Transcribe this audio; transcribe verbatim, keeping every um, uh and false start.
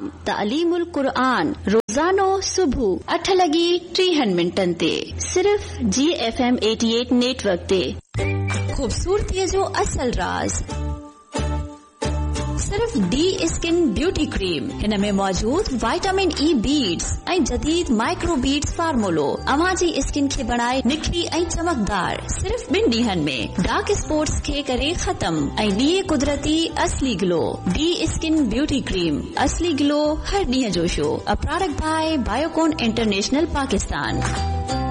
Programme तालीमुल Quran रोजानो सुबह अठ लगी टीहन मिनटन ते सिर्फ जी एफ एम अठासी नेटवर्क ते। खूबसूरती जो असल राज सिर्फ डी स्किन ब्यूटी क्रीम, हिन में मौजूद विटामिन ई बीड्स ऐं जदीद माइक्रो बीड्स फार्मूलो अवां जी स्किन खे बनाए निखरी ऐं चमकदार सिर्फ ॿिन ॾींहनि में। डार्क स्पॉट्स खे करे खत्म ऐं ॾिए कुदरती असली glow. D skin beauty cream, असली ग्लो हर ॾींहं जो show. A product by Biocon international Pakistan.